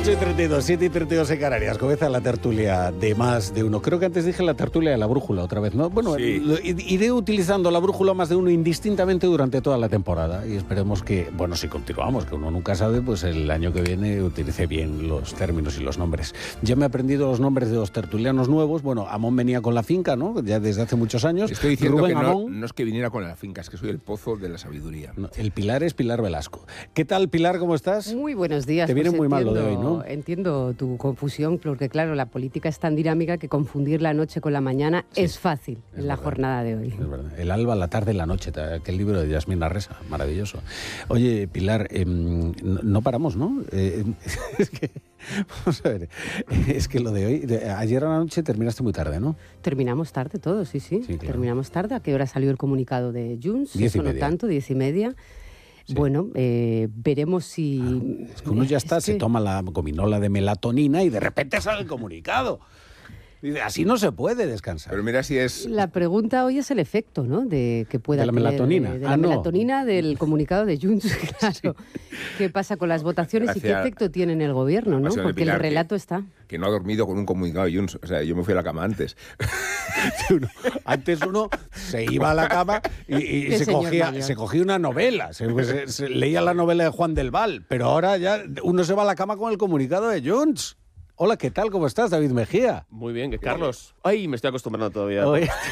8:32, 7:32 en Canarias. Comienza la tertulia de Más de Uno. Creo que antes dije la tertulia de la brújula otra vez, ¿no? Bueno, sí. Iré utilizando la brújula Más de Uno indistintamente durante toda la temporada y esperemos que, bueno, si continuamos, que uno nunca sabe, pues el año que viene utilice bien los términos y los nombres. Ya me he aprendido los nombres de los tertulianos nuevos. Bueno, Amón venía con la finca, ¿no? Ya desde hace muchos años. Estoy diciendo Rubén que Amón, no es que viniera con la finca, es que soy el pozo de la sabiduría. no, el Pilar es Pilar Velasco. ¿Qué tal, Pilar? ¿Cómo estás? Muy buenos días. Te viene muy mal lo de hoy, ¿no? Entiendo tu confusión, porque claro, la política es tan dinámica que confundir la noche con la mañana es fácil en la jornada de hoy. Es verdad. El alba, la tarde, la noche, aquel libro de Yasmín Arresa, maravilloso. Oye, Pilar, no paramos, ¿no? Es que, vamos a ver, es que lo de hoy, ayer a la noche terminaste muy tarde, ¿no? Terminamos tarde todos, sí. Claro. Terminamos tarde. ¿A qué hora salió el comunicado de Junts? 10:30. No tanto, 10:30. Sí. Bueno, veremos si... Es que uno ya está, se toma la gominola de melatonina y de repente sale el comunicado. Dice, así no se puede descansar. Pero mira si es... La pregunta hoy es el efecto, ¿no? De que pueda ¿De la tener, melatonina? de la no. melatonina del comunicado de Junts, claro. Sí. ¿Qué pasa con las votaciones y qué efecto tiene en el gobierno, no? Porque el relato está... Que no ha dormido con un comunicado de Junts. O sea, yo me fui a la cama antes. Antes uno se iba a la cama y se cogía una novela. Se leía la novela de Juan del Val. Pero ahora ya uno se va a la cama con el comunicado de Junts. Hola, ¿qué tal? ¿Cómo estás, David Mejía? Muy bien, que Carlos. Ay, me estoy acostumbrando todavía.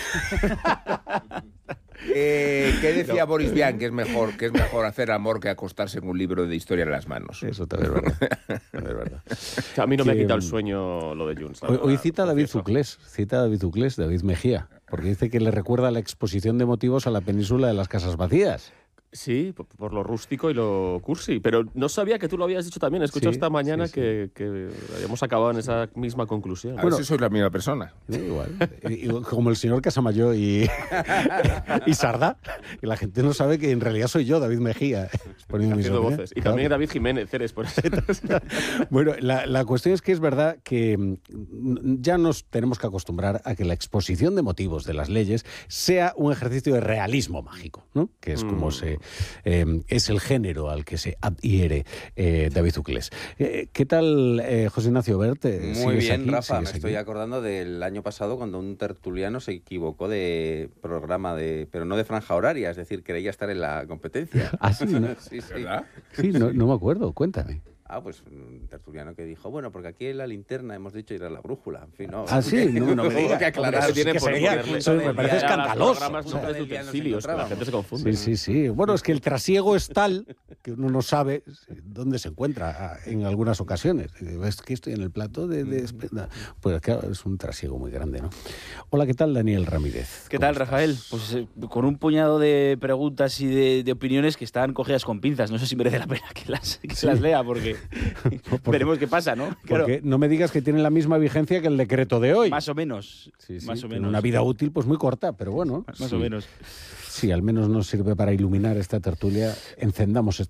¿Qué decía Boris Vian? Que es mejor hacer amor que acostarse con un libro de historia en las manos. Eso también es verdad. A mí no me ha quitado el sueño lo de Junts. Hoy cita a David Zuclés, David Mejía, porque dice que le recuerda la exposición de motivos a la península de las casas vacías. Sí, por lo rústico y lo cursi, pero no sabía que tú lo habías dicho también. He escuchado esta mañana que habíamos acabado en esa misma conclusión. A ver si sois la misma persona. Igual. Como el señor Casamayor y Sardá. Y la gente no sabe que en realidad soy yo, David Mejía. Haciendo voces. Y también David Jiménez, Ceres, por eso. Bueno, la cuestión es que es verdad que ya nos tenemos que acostumbrar a que la exposición de motivos de las leyes sea un ejercicio de realismo mágico, ¿no? Que es como es el género al que se adhiere David Zuclés. ¿Qué tal, José Ignacio Bert? Muy bien, aquí? Rafa. Me estoy acordando del año pasado cuando un tertuliano se equivocó de programa, pero no de franja horaria, es decir, creía estar en la competencia. ¿Ah, sí? ¿No? Sí. ¿Verdad? Sí, no me acuerdo. Cuéntame. Pues un tertuliano que dijo, bueno, porque aquí en la linterna hemos dicho ir a la brújula. En fin, no. Ah, sí, no me digas. Que aclarar. Eso me parece escandaloso. La gente se confunde. Sí. Bueno, es que el trasiego es tal que uno no sabe dónde se encuentra en algunas ocasiones. ¿Ves que estoy en el plato de Pues claro, es un trasiego muy grande, ¿no? Hola, ¿qué tal, Daniel Ramírez? ¿Qué tal, Rafael? Pues con un puñado de preguntas y de opiniones que están cogidas con pinzas. No sé si merece la pena que las lea, porque veremos qué pasa, ¿no? Claro. Porque no me digas que tienen la misma vigencia que el decreto de hoy. Más o menos. Sí, Más o tiene menos. una vida útil pues muy corta, pero bueno. Más o menos. Sí, al menos nos sirve para iluminar esta tertulia. Encendamos